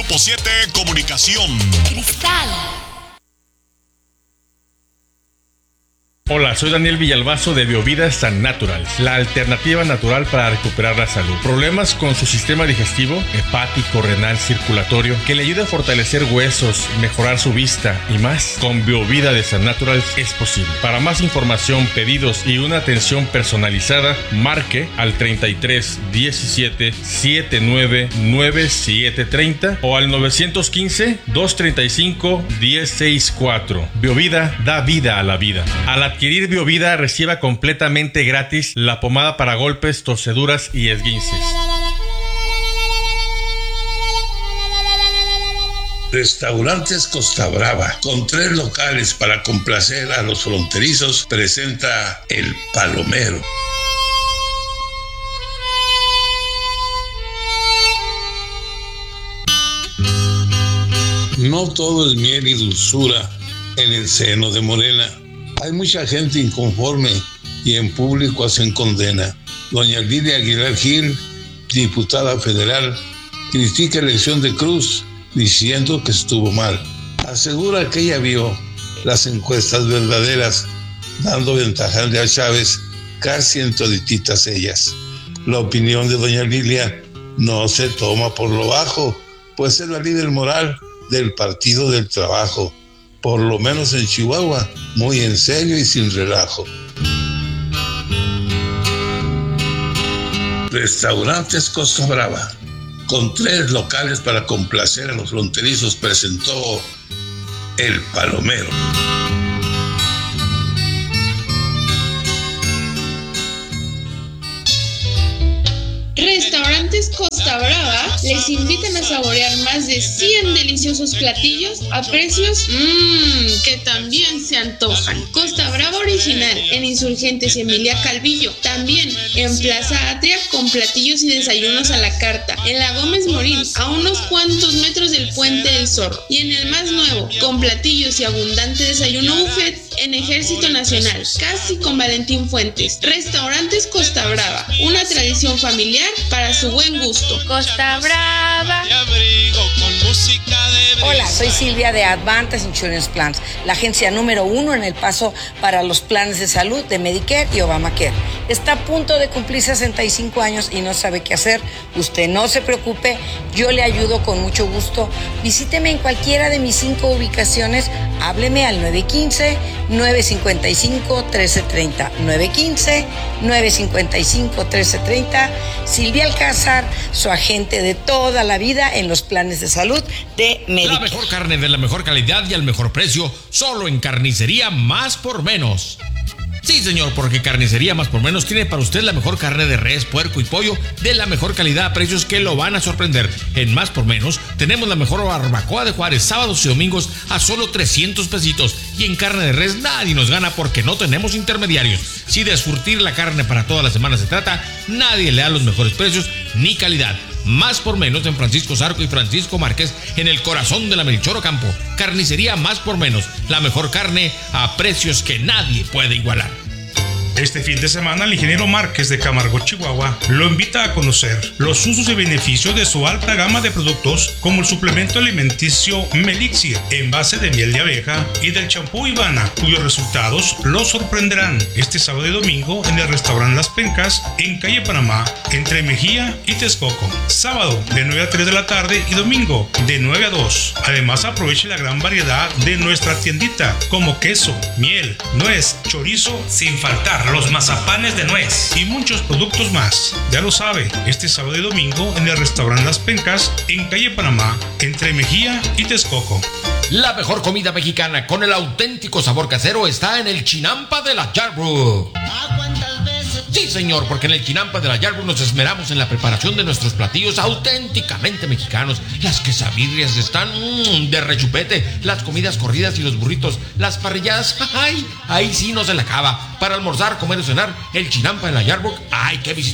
Grupo 7 Comunicación. Cristal. Hola, soy Daniel Villalbazo de Biovida San Natural, la alternativa natural para recuperar la salud. Problemas con su sistema digestivo, hepático, renal, circulatorio, que le ayude a fortalecer huesos, mejorar su vista y más. Con Biovida de San Natural es posible. Para más información, pedidos y una atención personalizada, marque al 33 17 79 9730 o al 915 235 1064. Biovida da vida a la vida. Al adquirir Biovida, reciba completamente gratis la pomada para golpes, torceduras y esguinces. Restaurantes Costa Brava, con 3 locales para complacer a los fronterizos, presenta El Palomero. No todo es miel y dulzura en el seno de Morena. Hay mucha gente inconforme y en público hacen condena. Doña Lidia Aguilar Gil, diputada federal, critica la elección de Cruz diciendo que estuvo mal. Asegura que ella vio las encuestas verdaderas, dando ventaja a Chávez casi en todititas ellas. La opinión de doña Lilia no se toma por lo bajo, pues es la líder moral del Partido del Trabajo. Por lo menos en Chihuahua, muy en serio y sin relajo. Restaurantes Costa Brava, con 3 locales para complacer a los fronterizos, presentó El Palomero. Restaurantes Costa Brava les invitan a saborear más de 100 deliciosos platillos a precios que también se antojan. Costa Brava original en Insurgentes y Emilia Calvillo. También en Plaza Atria con platillos y desayunos a la carta. En la Gómez Morín, a unos cuantos metros del Puente del Zorro. Y en el más nuevo, con platillos y abundante desayuno buffet en Ejército Nacional, casi con Valentín Fuentes. Restaurantes Costa Brava, una tradición familiar para su buen gusto. Costa Brava. Hola, soy Silvia de Advantage Insurance Plans, la agencia número 1 en El Paso para los planes de salud de Medicare y Obamacare. Está a punto de cumplir 65 años y no sabe qué hacer. Usted no se preocupe, yo le ayudo con mucho gusto. Visíteme en cualquiera de mis 5 ubicaciones. Hábleme al 915-955-1330. 915-955-1330. Silvia Alcázar, su agente de toda la vida en los planes de salud de Medicare. La mejor carne de la mejor calidad y al mejor precio, solo en Carnicería Más por Menos. Sí, señor, porque Carnicería Más por Menos tiene para usted la mejor carne de res, puerco y pollo de la mejor calidad a precios que lo van a sorprender. En Más por Menos tenemos la mejor barbacoa de Juárez, sábados y domingos a solo 300 pesitos. Y en carne de res nadie nos gana porque no tenemos intermediarios. Si de surtir la carne para toda la semana se trata, nadie le da los mejores precios ni calidad. Más por Menos en Francisco Zarco y Francisco Márquez, en el corazón de la Melchor Ocampo. Carnicería Más por Menos, la mejor carne a precios que nadie puede igualar. Este fin de semana, el ingeniero Márquez de Camargo, Chihuahua, lo invita a conocer los usos y beneficios de su alta gama de productos, como el suplemento alimenticio Melixir, en base de miel de abeja, y del champú Ivana, cuyos resultados lo sorprenderán este sábado y domingo en el restaurante Las Pencas, en calle Panamá, entre Mejía y Texcoco. Sábado de 9 a 3 de la tarde y domingo de 9 a 2. Además, aproveche la gran variedad de nuestra tiendita, como queso, miel, nuez, chorizo, sin faltar los mazapanes de nuez y muchos productos más. Ya lo sabe, este sábado y domingo en el restaurante Las Pencas, en calle Panamá, entre Mejía y Texcoco. La mejor comida mexicana con el auténtico sabor casero está en el Chinampa de la Yarbrough. Sí, señor, porque en el Chinampa de la Yarbrough nos esmeramos en la preparación de nuestros platillos auténticamente mexicanos. Las quesabirrias están de rechupete, las comidas corridas y los burritos, las parrilladas, ahí sí no se le acaba. Para almorzar, comer o cenar, el Chinampa de la Yarbrough hay que visitar.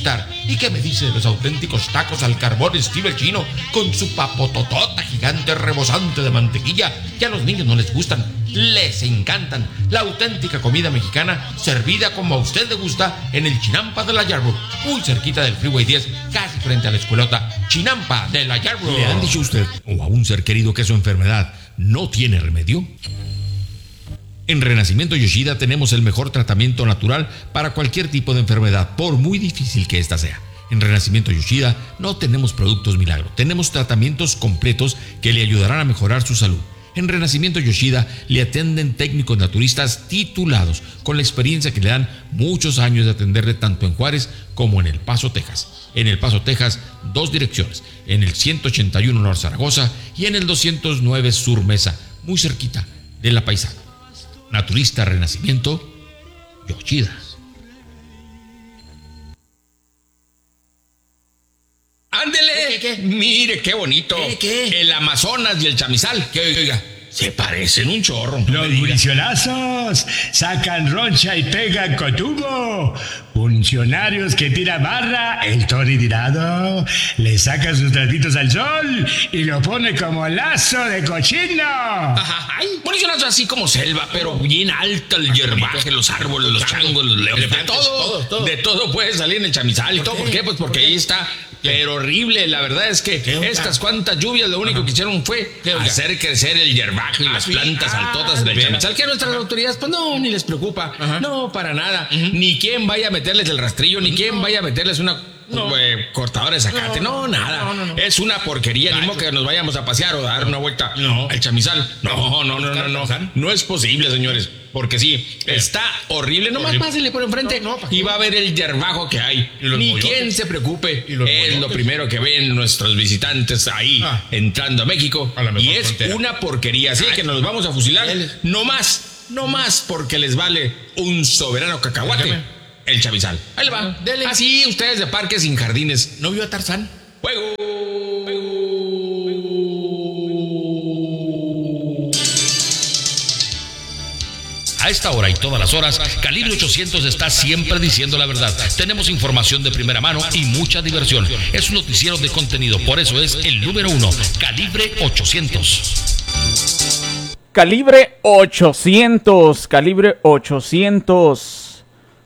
¿Y qué me dice de los auténticos tacos al carbón estilo el chino, con su papototota gigante rebosante de mantequilla, que a los niños no les gustan, les encantan? La auténtica comida mexicana servida como a usted le gusta en el Chinampa de la Yarborough, muy cerquita del Freeway 10, casi frente a la escuelota. Chinampa de la Yarborough. ¿Le han dicho a usted o a un ser querido que su enfermedad no tiene remedio? En Renacimiento Yoshida tenemos el mejor tratamiento natural para cualquier tipo de enfermedad, por muy difícil que ésta sea. En Renacimiento Yoshida no tenemos productos milagro, tenemos tratamientos completos que le ayudarán a mejorar su salud. En Renacimiento Yoshida le atienden técnicos naturistas titulados, con la experiencia que le dan muchos años de atenderle tanto en Juárez como en El Paso, Texas. En El Paso, Texas, 2 direcciones, en el 181 Norte Zaragoza y en el 209 Sur Mesa, muy cerquita de La Paisana. Naturista Renacimiento Yoshida. ¡Ándele! ¿Qué? Mire, qué bonito. ¿Qué? El Amazonas y el chamizal. Que oiga, se parecen un chorro. Los muricionazos sacan roncha y pegan con tubo. Funcionarios que tiran barra, el Tony Tirado le saca sus tratitos al sol y lo pone como lazo de cochino. Ay, muricionazos así como selva, pero bien alta el hierbaje, los árboles, los changos, los leones, de todo puede salir en el chamizal. ¿Y todo por qué? Pues porque ahí está. Pero horrible, la verdad es que estas cuantas lluvias lo único que hicieron fue hacer crecer el hierbaje y las plantas altotas del chamizal, que a nuestras autoridades pues no, ni les preocupa, no, para nada, ni quién vaya a meterles el rastrillo, ni quién vaya a meterles una cortadora de zacate, nada. Es una porquería, ni modo que nos vayamos a pasear o a dar una vuelta al chamizal. No es posible, señores. Porque sí, está horrible. Nomás pásenle por enfrente y va a ver el hierbajo que hay. Ni quien se preocupe. Es lo primero que ven nuestros visitantes ahí entrando a México. Y es una porquería. Así que nos vamos a fusilar. No más porque les vale un soberano cacahuate. El chamizal. Ahí le va. Así ustedes de parques sin jardines. ¿No vio a Tarzán? ¡Fuego! A esta hora y todas las horas, Calibre 800 está siempre diciendo la verdad. Tenemos información de primera mano y mucha diversión. Es un noticiero de contenido, por eso es el número 1, Calibre 800. Calibre 800, Calibre 800.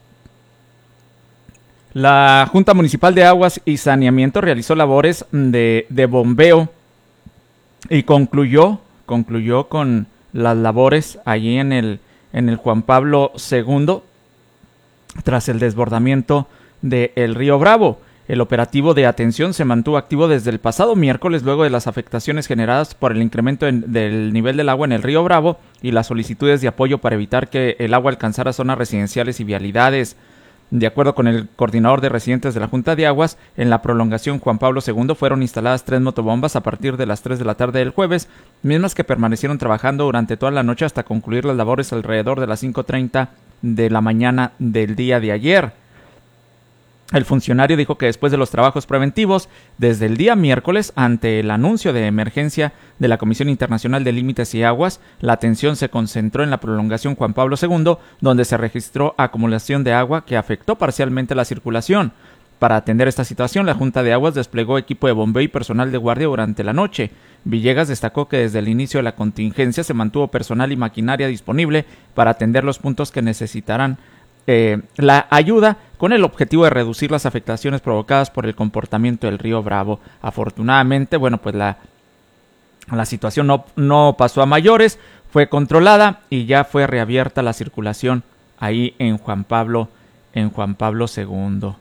La Junta Municipal de Aguas y Saneamiento realizó labores de bombeo y concluyó con las labores allí en el Juan Pablo II tras el desbordamiento del río Bravo. El operativo de atención se mantuvo activo desde el pasado miércoles luego de las afectaciones generadas por el incremento del nivel del agua en el río Bravo y las solicitudes de apoyo para evitar que el agua alcanzara zonas residenciales y vialidades. De acuerdo con el coordinador de residentes de la Junta de Aguas, en la prolongación Juan Pablo II fueron instaladas 3 motobombas a partir de las 3 de la tarde del jueves, mismas que permanecieron trabajando durante toda la noche hasta concluir las labores alrededor de las 5:30 de la mañana del día de ayer. El funcionario dijo que después de los trabajos preventivos, desde el día miércoles, ante el anuncio de emergencia de la Comisión Internacional de Límites y Aguas, la atención se concentró en la prolongación Juan Pablo II, donde se registró acumulación de agua que afectó parcialmente la circulación. Para atender esta situación, la Junta de Aguas desplegó equipo de bombeo y personal de guardia durante la noche. Villegas destacó que desde el inicio de la contingencia se mantuvo personal y maquinaria disponible para atender los puntos que necesitarán la ayuda, con el objetivo de reducir las afectaciones provocadas por el comportamiento del río Bravo. Afortunadamente, pues la situación no pasó a mayores, fue controlada y ya fue reabierta la circulación ahí en Juan Pablo II.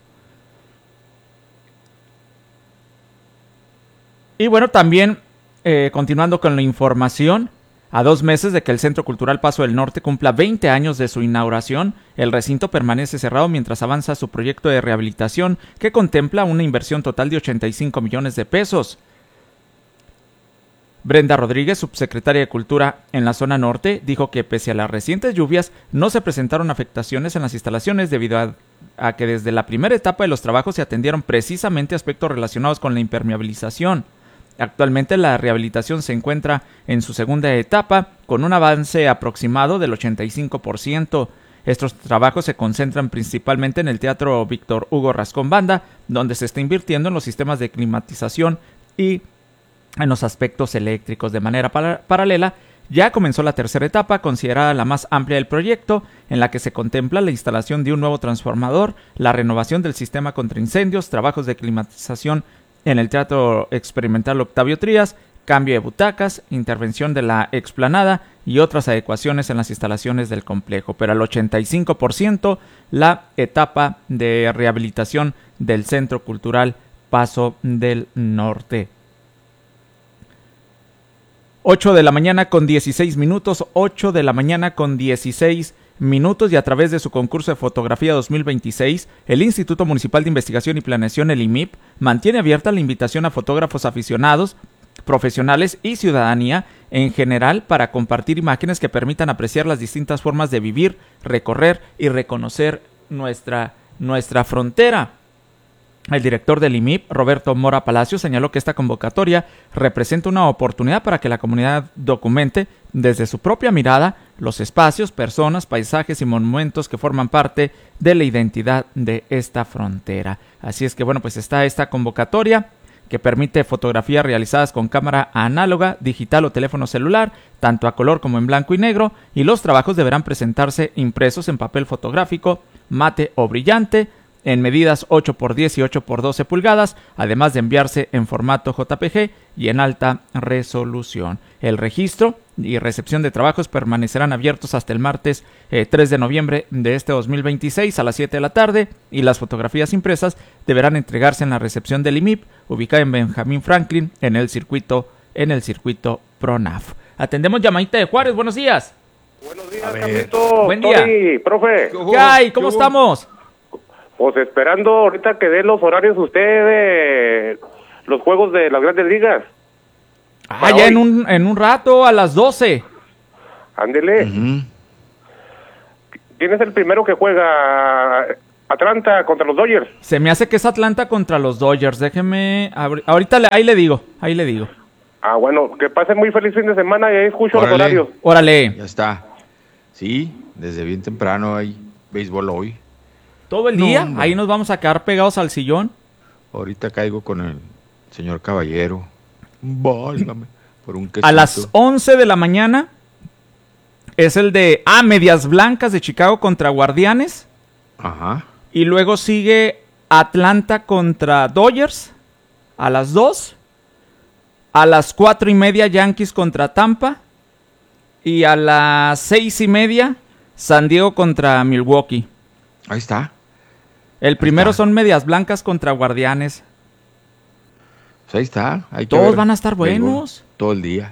Y bueno, también continuando con la información, a 2 meses de que el Centro Cultural Paso del Norte cumpla 20 años de su inauguración, el recinto permanece cerrado mientras avanza su proyecto de rehabilitación que contempla una inversión total de 85 millones de pesos. Brenda Rodríguez, subsecretaria de Cultura en la zona norte, dijo que pese a las recientes lluvias no se presentaron afectaciones en las instalaciones debido a que desde la primera etapa de los trabajos se atendieron precisamente aspectos relacionados con la impermeabilización. Actualmente la rehabilitación se encuentra en su segunda etapa con un avance aproximado del 85%. Estos trabajos se concentran principalmente en el Teatro Víctor Hugo Rascón Banda, donde se está invirtiendo en los sistemas de climatización y en los aspectos eléctricos. De manera paralela, ya comenzó la tercera etapa, considerada la más amplia del proyecto, en la que se contempla la instalación de un nuevo transformador, la renovación del sistema contra incendios, trabajos de climatización en el Teatro Experimental Octavio Trías, cambio de butacas, intervención de la explanada y otras adecuaciones en las instalaciones del complejo. Pero al 85% la etapa de rehabilitación del Centro Cultural Paso del Norte. 8 de la mañana con 16 minutos, 8 de la mañana con 16 minutos, y a través de su concurso de fotografía 2026, el Instituto Municipal de Investigación y Planeación, el IMIP, mantiene abierta la invitación a fotógrafos aficionados, profesionales y ciudadanía en general para compartir imágenes que permitan apreciar las distintas formas de vivir, recorrer y reconocer nuestra frontera. El director del IMIP, Roberto Mora Palacio, señaló que esta convocatoria representa una oportunidad para que la comunidad documente desde su propia mirada los espacios, personas, paisajes y monumentos que forman parte de la identidad de esta frontera. Así es que bueno, pues está esta convocatoria que permite fotografías realizadas con cámara análoga, digital o teléfono celular, tanto a color como en blanco y negro, y los trabajos deberán presentarse impresos en papel fotográfico, mate o brillante, en medidas 8x10 y 8x12 pulgadas, además de enviarse en formato JPG y en alta resolución. El registro y recepción de trabajos permanecerán abiertos hasta el martes 3 de noviembre de este 2026 a las 7 de la tarde, y las fotografías impresas deberán entregarse en la recepción del IMIP, ubicada en Benjamín Franklin, en el circuito PRONAF. Atendemos llamadita de Juárez, buenos días. Buenos días, Carlito. Buen día. Tony, profe. ¿Qué hay? ¿Cómo estamos? Pues esperando ahorita que dé los horarios usted de los juegos de las Grandes Ligas. Ah, ya en un rato, a las 12. Ándele. ¿Quién es el primero que juega? Atlanta contra los Dodgers. Se me hace que es Atlanta contra los Dodgers. Déjeme ahorita ahí le digo. Ah, bueno, que pasen muy feliz fin de semana y ahí escucho los horarios. Órale. Ya está. Sí, desde bien temprano hay béisbol hoy. ¿Todo el día? Ahí nos vamos a quedar pegados al sillón. Ahorita caigo con el señor Caballero. Válgame, por un quesito. A las 11 de la mañana es el de Medias Blancas de Chicago contra Guardianes. Ajá. Y luego sigue Atlanta contra Dodgers a las 2. A las 4:30 Yankees contra Tampa. Y a las 6:30 San Diego contra Milwaukee. Ahí está. El primero son Medias Blancas contra Guardianes. Pues ahí está. Todos van a estar buenos. Todo el día.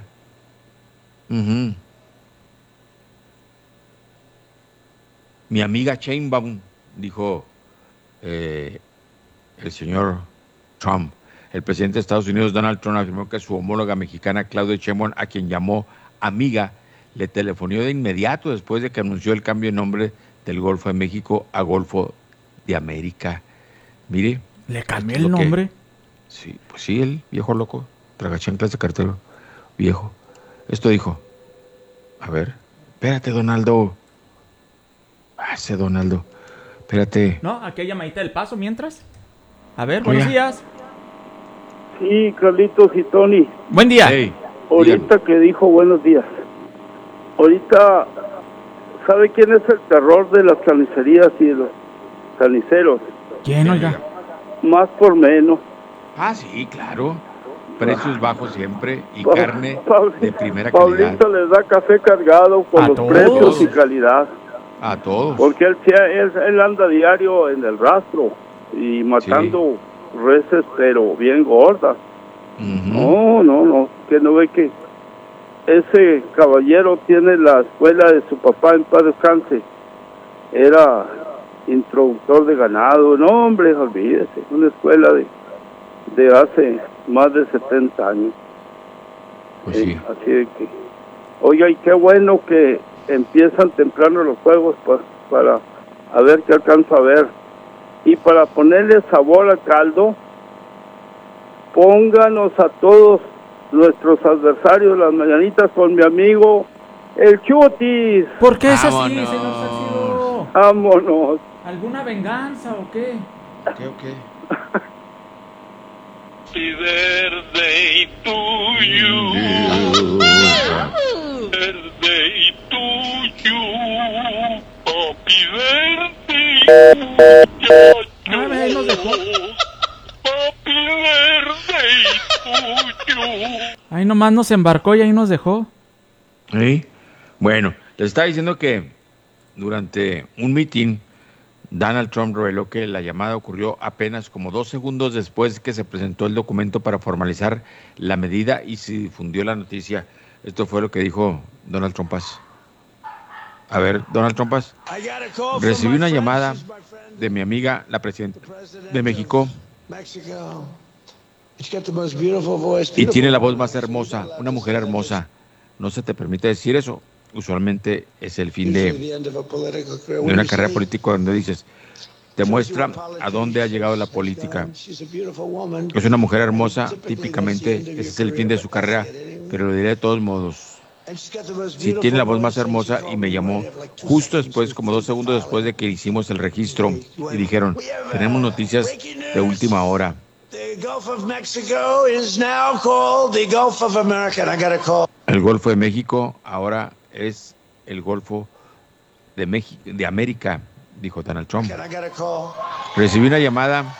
Mi amiga Sheinbaum, dijo el señor Trump. El presidente de Estados Unidos, Donald Trump, afirmó que su homóloga mexicana, Claudia Sheinbaum, a quien llamó amiga, le telefonió de inmediato después de que anunció el cambio de nombre del Golfo de México a Golfo de América. Mire. ¿Le cambió el nombre? Sí, pues sí, el viejo loco, tragachanclas de cartero, viejo. Esto dijo. A ver, espérate, Donaldo. Ese Donaldo. Espérate. No, aquí hay llamadita del Paso mientras. A ver, buenos días. Sí, Carlitos y Tony. Buen día. Hey, ahorita que dijo buenos días. Ahorita, ¿sabe quién es el terror de las carnicerías y de los carniceros? ¿Quién, oiga? Más por menos. Ah, sí, claro. Precios bajos siempre y carne de primera calidad. Pablito les da café cargado con los precios y calidad. A todos. Porque él anda diario en el rastro y matando reses, pero bien gordas. No, que no ve que ese caballero tiene la escuela de su papá, en paz descanse. Era introductor de ganado. No, hombre, olvídese, una escuela de hace más de 70 años. Pues sí. Así de que, oiga, y qué bueno que empiezan temprano los juegos para a ver qué alcanza a ver. Y para ponerle sabor al caldo, pónganos a todos nuestros adversarios las mañanitas con mi amigo el Chutis. ¿Por qué es así, señor Salcido? Vámonos. ¿Alguna venganza o qué? ¿Qué? Happy birthday to you. Birthday to you. Happy birthday. Ahí nos dejó. Happy birthday to you. Ahí nomás nos embarcó y ahí nos dejó. ¿Sí? Bueno, les estaba diciendo que durante un mitin Donald Trump reveló que la llamada ocurrió apenas como 2 segundos después que se presentó el documento para formalizar la medida y se difundió la noticia. Esto fue lo que dijo Donald Trump. A ver, Donald Trump, recibí una llamada de mi amiga, la presidenta de México, y tiene la voz más hermosa, una mujer hermosa. No se te permite decir eso. Usualmente es el fin de una carrera política donde dices, te muestra a dónde ha llegado la política. Es una mujer hermosa, típicamente ese es el fin de su carrera, pero lo diré de todos modos. Sí, tiene la voz más hermosa y me llamó justo después, como 2 segundos después de que hicimos el registro y dijeron, tenemos noticias de última hora. El Golfo de México ahora es el Golfo de México, de América, dijo Donald Trump. Recibí una llamada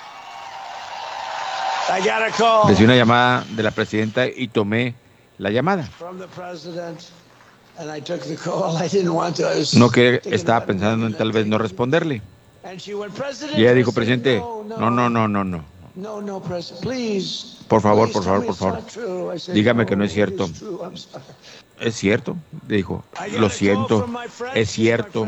de la presidenta y tomé la llamada. No que estaba pensando en tal vez no responderle. Y ella dijo, presidente, no. Por favor. Dígame que no es cierto. Es cierto, dijo. Lo siento. Es cierto.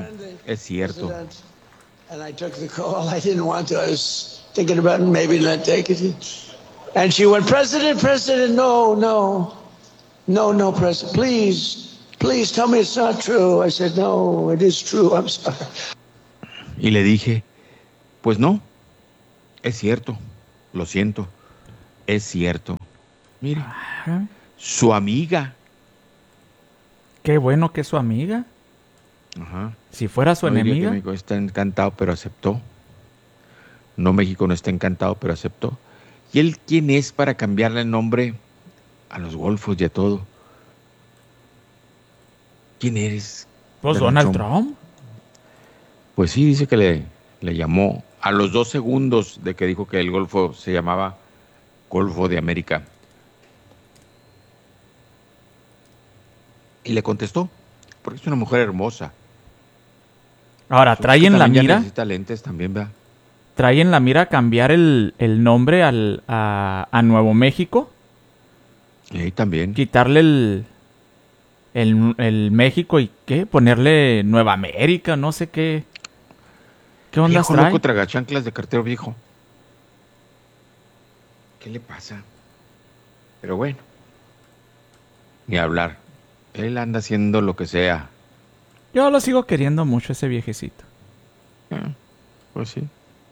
And she went, President, no, President, please tell me it's not true. I said, no, it is true, I'm sorry. Y le dije, pues no, es cierto, lo siento, es cierto. Mire, su amiga. Qué bueno que es su amiga. Ajá. Si fuera su enemiga. México está encantado, pero aceptó. No, México no está encantado, pero aceptó. ¿Y él quién es para cambiarle el nombre a los golfos y a todo? ¿Quién eres? Pues Donald Trump. Pues sí, dice que le llamó a los 2 segundos de que dijo que el golfo se llamaba Golfo de América. Y le contestó, porque es una mujer hermosa. Ahora, trae en la mira. Necesita lentes también, ¿verdad? ¿Trae en la mira cambiar el nombre a Nuevo México? Y también. Quitarle el México y ¿qué? Ponerle Nueva América, no sé qué. ¿Qué onda trae? Loco tragachanclas de cartero viejo. ¿Qué le pasa? Pero bueno. Ni hablar. Él anda haciendo lo que sea. Yo lo sigo queriendo mucho, ese viejecito. Pues sí.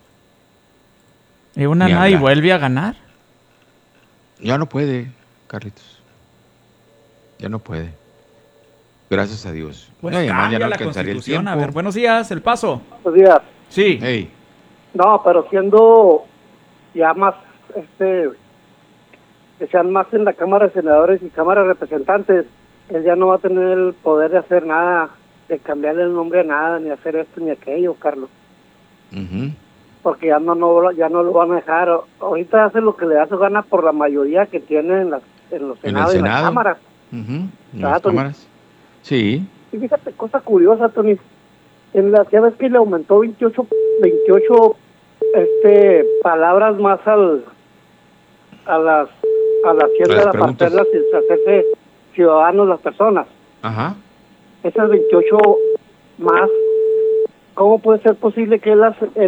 ¿Y una nada y vuelve a ganar? Ya no puede, Carlitos. Ya no puede. Gracias a Dios. Pues no, además, ya no la alcanzaría el Constitución. tiempo. A ver, buenos días, El Paso. Buenos días. Sí. Hey. No, pero siendo ya más, que sean más en la Cámara de Senadores y Cámara de Representantes, él ya no va a tener el poder de hacer nada, de cambiarle el nombre a nada, ni hacer esto ni aquello, Carlos. Porque ya no lo van a dejar. Ahorita hace lo que le da su gana por la mayoría que tiene en los senados y en las cámaras. En las cámaras. Sí. Y fíjate, cosa curiosa, Tony. Ya ves que le aumentó 28 palabras más a la hacienda para hacerlas y hacerse ciudadanos las personas. Ajá. Esas 28 más, ¿cómo puede ser posible que él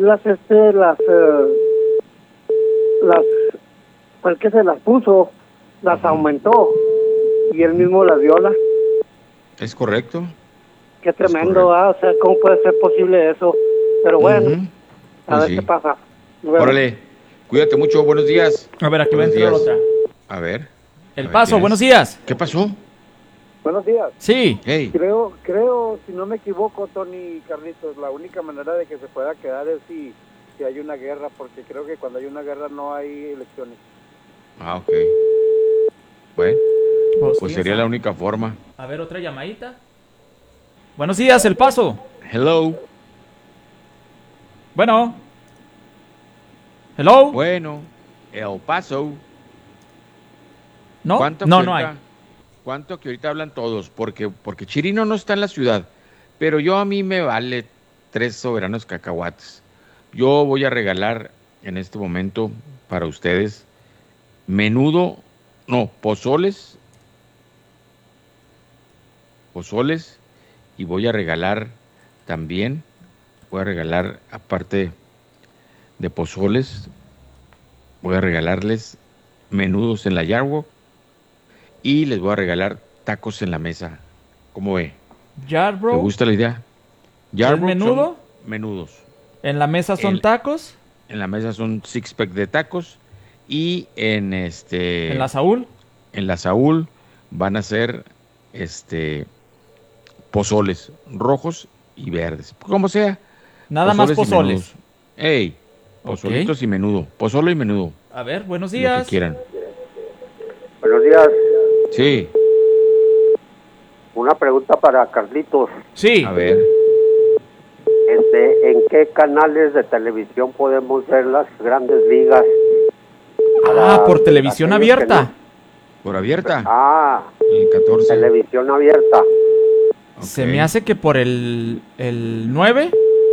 fue el que se las puso, las aumentó y él mismo las viola? Es correcto. Qué tremendo, o sea, ¿cómo puede ser posible eso? Pero bueno, a ver qué pasa. Bueno. Órale, cuídate mucho, buenos días. A ver, aquí va a entrar otra. A ver. El Paso, buenos días. ¿Qué pasó? Buenos días. Sí. Hey. Creo, si no me equivoco, Tony y Carlitos, la única manera de que se pueda quedar es si hay una guerra, porque creo que cuando hay una guerra no hay elecciones. Ah, ok. Bueno, pues sería la única forma. A ver, otra llamadita. Buenos días, El Paso. Hello. Bueno. Hello. Bueno, El Paso. ¿No? ¿Cuánto No, que no hay. ahorita- ¿Cuánto que ahorita hablan todos? Porque Chirino no está en la ciudad, pero a mí me vale 3 soberanos cacahuates. Yo voy a regalar en este momento para ustedes pozoles, y voy a regalar también, aparte de pozoles, voy a regalarles menudos en la Yarwo y les voy a regalar tacos en la mesa. ¿Cómo ve? Yarbrough. ¿Te gusta la idea? ¿Es menudo? Son menudos. ¿En la mesa son tacos? En la mesa son 6-pack de tacos y ¿En la Saúl? En la Saúl van a ser pozoles rojos y verdes. Como sea. Nada más y pozoles. menudos. Ey, pozolitos y menudo. Pozole y menudo. A ver, buenos Lo días. que quieran. Buenos días. Sí. Una pregunta para Carlitos. Sí. A ver. ¿En qué canales de televisión podemos ver las grandes ligas? Por televisión abierta. ¿Por abierta? El 14. Televisión abierta. Se me hace que por el 9.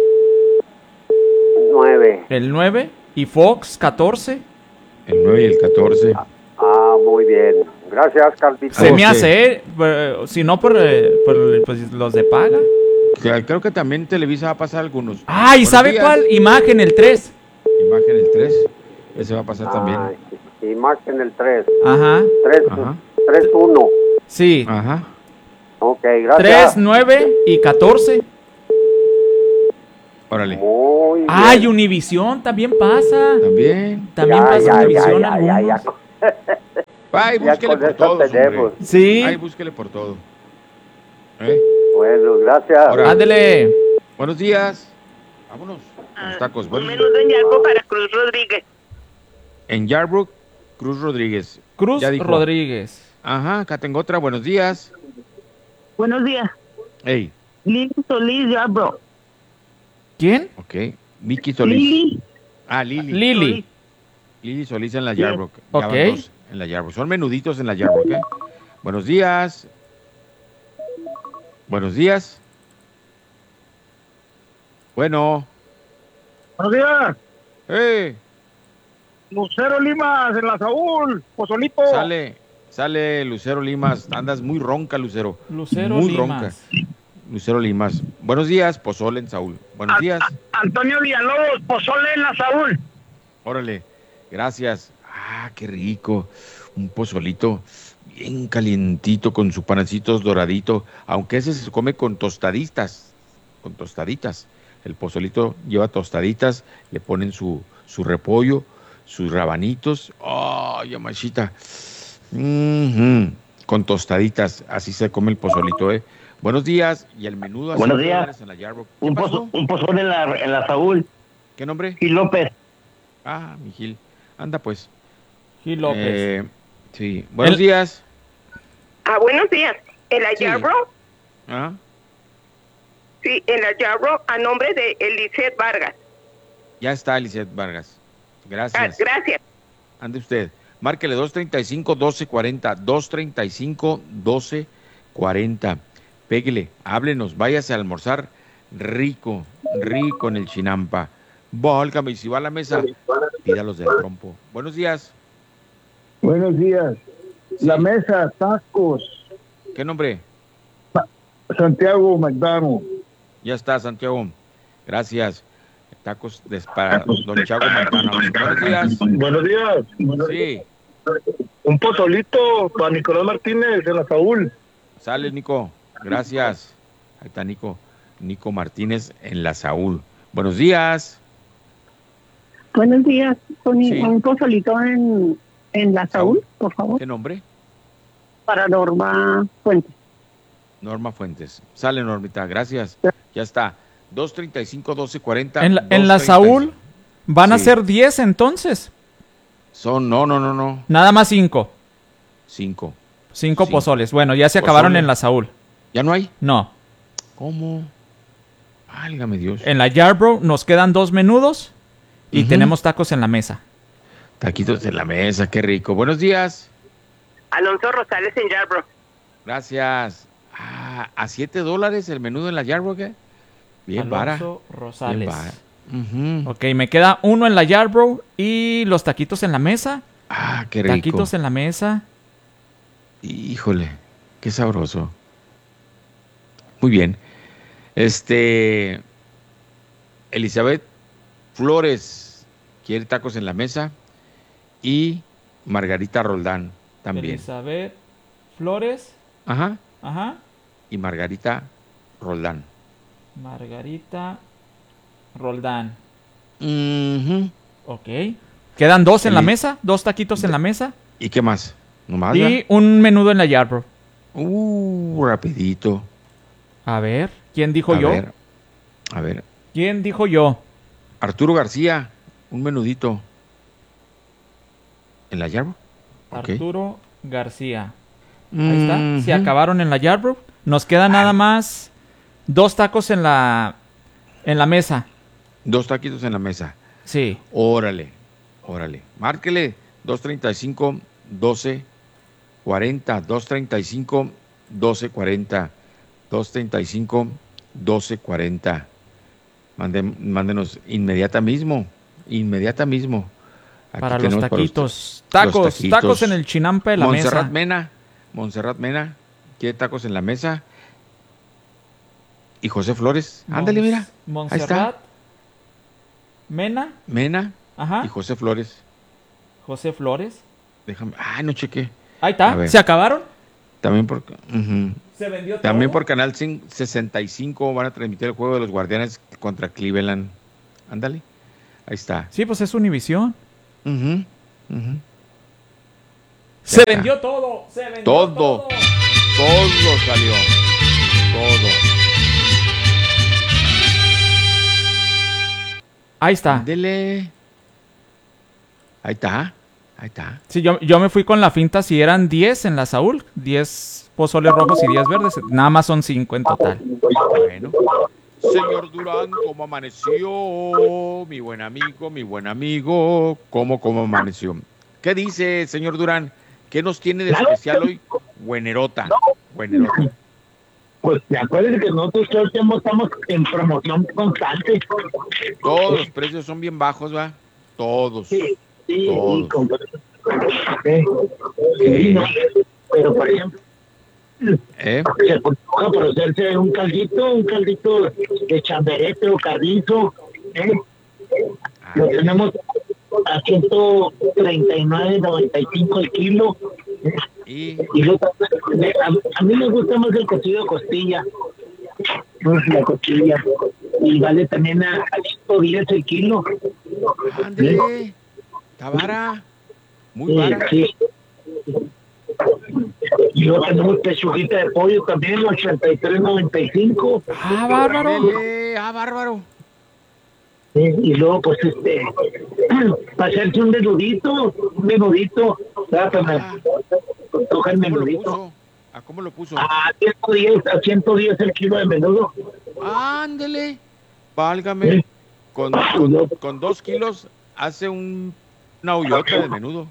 9. El 9 y Fox 14. El 9 y el 14. Muy bien. Gracias, Carlitos. Se me hace, si no por pues, los de paga. Creo que también Televisa va a pasar algunos. ¿Y Buenos sabe días. cuál? Imagen, el 3. Imagen el 3. Ese va a pasar también. Imagen el 3. Ajá. 3-1. Sí. Ajá. Ok, gracias. 3, 9 y 14. Órale. Muy bien. Ay, Univisión también pasa. También. También pasa Univisión algunos. Ay, Ya búsquele con por eso todo. tenemos. Sí. Ay, búsquele por todo. Bueno, gracias. Ahora. Ándele. Buenos días. Vámonos. Los tacos. Un Buenos menudo en Yarbo para Cruz Rodríguez. En Yarbrough, Cruz Rodríguez. Cruz Ya dijo. Rodríguez. Ajá, acá tengo otra. Buenos días. Buenos días. Hey. Lili Solís Yarbo. ¿Quién? Ok. Vicky Solís. Lili. Lili. Lili. Lili Solís en la Sí. Yarbrough. Ya Ok. van 2 en la Yarbrough. Son menuditos en la Yarbrough, ¿ok? Buenos días. Buenos días. Bueno. Buenos días. Lucero Limas en la Saúl, Pozolito. Sale Lucero Limas. Andas muy ronca, Lucero. Lucero muy Limas. ronca. Lucero Limas. Buenos días, Pozole en Saúl. Buenos días. Antonio Villalobos, Pozole en la Saúl. Órale. Gracias. Ah, qué rico. Un pozolito bien calientito con su panecitos doradito. Aunque ese se come con tostaditas. Con tostaditas. El pozolito lleva tostaditas. Le ponen su repollo, sus rabanitos. ¡Ay, amachita! Con tostaditas. Así se come el pozolito, ¿eh? Buenos días. Y el menudo a Buenos $5 días. en la Yarbrough. Un pozole en la Saúl. ¿Qué nombre? Gil López. Ah, mi Gil. Anda pues. Gil López. Sí. Buenos días. Buenos días. En la Sí. Yarbo, ¿Ah? sí, en la Yarbo, a nombre de Eliseth Vargas. Ya está, Eliseth Vargas. Gracias. Gracias. Ande usted. Márquele 235-1240. 235-1240. Péguele, háblenos, váyase a almorzar rico en el Chinampa. Válgame, y si va a la mesa, pídalos del trompo. Buenos días. Buenos días. La mesa, tacos. ¿Qué nombre? Santiago McDonald. Ya está, Santiago. Gracias. Tacos para don Chago Montana. Buenos días. Buenos días. Sí. Un pozolito para Nicolás Martínez en la Saúl. Sale, Nico. Gracias. Ahí está Nico. Nico Martínez en la Saúl. Buenos días. Buenos días, Tony. Sí. Un pozolito en la Saúl, por favor. ¿Qué nombre? Para Norma Fuentes. Norma Fuentes. Sale, Normita, gracias. Ya está. 235-1240. En la Saúl van a ser 10 entonces. Son, no. Nada más 5. 5 pozoles. Bueno, ya se acabaron en la Saúl. ¿Ya no hay? No. ¿Cómo? Válgame Dios. En la Yarbrough nos quedan 2 menudos y tenemos tacos en la mesa. Taquitos en la mesa, qué rico. Buenos días. Alonso Rosales en Yarbrough. Gracias. ¿A $7 el menudo en la Yarbrough, qué? Bien para. Alonso Rosales. Ok, me queda 1 en la Yarbrough y los taquitos en la mesa. Qué rico. Taquitos en la mesa. Híjole, qué sabroso. Muy bien. Elizabeth Flores quiere tacos en la mesa y Margarita Roldán también. Elizabeth Flores. Ajá. Y Margarita Roldán. Margarita Roldán. Ok. Quedan 2 en la mesa, 2 taquitos en la mesa. ¿Y qué más? ¿Nomás? Y un menudo en la Yarbrough. Rapidito. A ver, ¿quién dijo yo? A ver. ¿Quién dijo yo? Arturo García, un menudito. ¿En la Yarbrough? Arturo García. Ahí está. Se acabaron en la Yarbrough. Nos queda nada más 2 tacos en la mesa. 2 taquitos en la mesa. Sí. Órale. Márquele 235-1240. 235-1240. 235-1240. Mándenos inmediata mismo. Aquí para los taquitos. Tacos en el chinampa de la mesa. Montserrat Mena quiere tacos en la mesa. Y José Flores. Ándale, mira. Montserrat. Ahí está. Mena. Y José Flores. Déjame. No chequé. Ahí está. ¿Se acabaron? También porque... ¿Se vendió todo? También por Canal 65 van a transmitir el juego de los Guardianes contra Cleveland. Ándale. Ahí está. Sí, pues es Univisión. Se vendió todo. Todo salió. Todo. Ahí está. Ándele. Ahí está. Sí, yo me fui con la finta si eran 10 en la Saúl. 10 pozoles rojos y 10 verdes. Nada más son 5 en total. Bueno. Señor Durán, ¿cómo amaneció? Mi buen amigo. ¿Cómo amaneció? ¿Qué dice, señor Durán? ¿Qué nos tiene de especial hoy? Buenerota. Pues acuérdense que nosotros todo el tiempo estamos en promoción constante. Todos los precios son bien bajos, ¿va? Todos. Sí, todos. Pero por ejemplo, se antoja para hacerse un caldito de chamberete o carrizo. Lo tenemos a 139.95 el kilo. Y a mí me gusta más el cocido de costilla. La costilla. Y vale también a 110 el kilo. Ándale. Está vara. Muy vara. Sí. Y luego tenemos pechuguita de pollo también, 83.95. Bárbaro. Y luego, pues, para hacerse un menudito, toca el menudito. ¿A cómo lo puso? A 110 el kilo de menudo. Ándele. Válgame. Con 2 kilos hace una hoyota de menudo.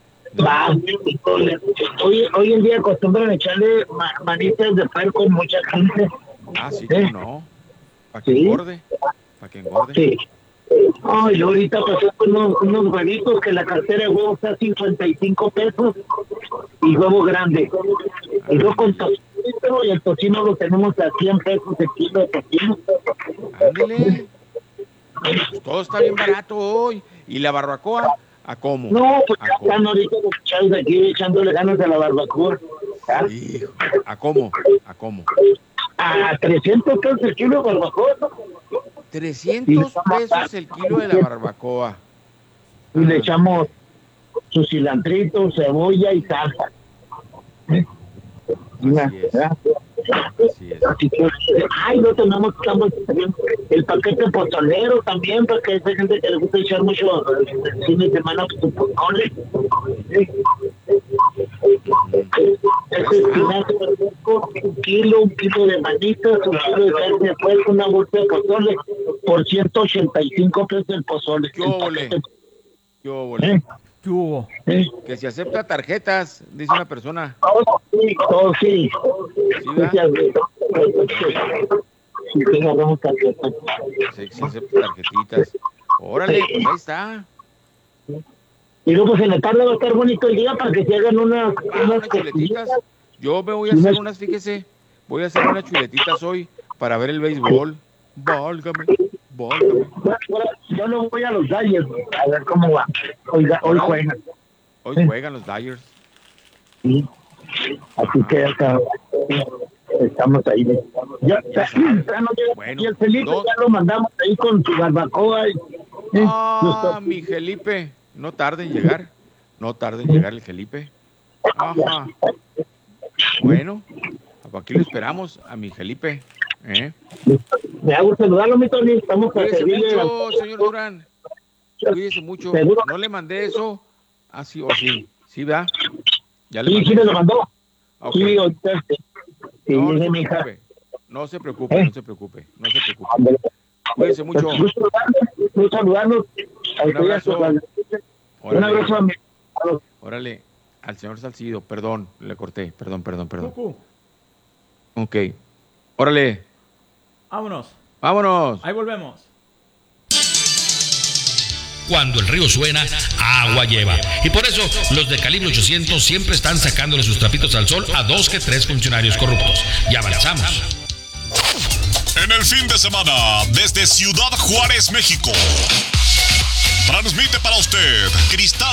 Hoy en día acostumbran echarle manitas de puerco con mucha gente. Sí, no. Para que engorde. Sí. Y luego ahorita pasó unos huevitos que la cartera de huevos está a 55 pesos y huevo grande. Y luego con tocino, y el tocino lo tenemos a 100 pesos el kilo de tocino. Ándale. Todo está bien barato hoy. ¿Y la barbacoa? ¿A cómo? No, pues ya están ahorita los chavos aquí echándole ganas a la barbacoa. Hijo, ¿a cómo? A 300 pesos el kilo de barbacoa. 300 pesos el kilo de la barbacoa. Y le echamos su cilantrito, cebolla y salsa. Así que, no tenemos, estamos el paquete pozolero también, porque hay gente que le gusta echar mucho el fin de semana su pozole. Ese espinazo un kilo de manitas, un kilo de carne de puerco, una bolsa de pozole, por 185 pesos el pozole. ¿Qué óvole? ¿Qué hubo? Que se acepta tarjetas, dice una persona. Sí. ¿Sí, se acepta tarjetitas. Órale, pues ahí está. Y luego pues en la tarde va a estar bonito el día para que se hagan unas chuletitas. Yo me voy a hacer unas, fíjese, voy a hacer unas chuletitas hoy para ver el béisbol. Válgame. Yo no voy a los Dyers, a ver cómo va. Hoy juegan. Hoy juegan los Dyers. Sí. Así que estamos ahí. Y el Felipe ya lo mandamos ahí con su barbacoa. Mi Felipe. No tarde en llegar. El Felipe. Ajá. Bueno, aquí lo esperamos a mi Felipe. Me hago saludarlo, mi Tony. Estamos para Cuídese servirle. mucho, señor Durán. Cuídese mucho. ¿Seguro? No le mandé eso. Así o sí. ¿Sí, verdad? Ya le Sí, mandé me lo eso. mandó. Okay. Sí, ahorita. Sí, mi hija. No se preocupe. Cuídese mucho. Mucho saludarnos. Un abrazo. Un abrazo a mi. Órale, al señor Salcido, perdón, le corté, perdón. Ok, órale. Vámonos. Ahí volvemos. Cuando el río suena, agua lleva. Y por eso los de Calibre 800 siempre están sacándole sus trapitos al sol a 2 que 3 funcionarios corruptos. Ya avanzamos. En el fin de semana, desde Ciudad Juárez, México, transmite para usted Cristal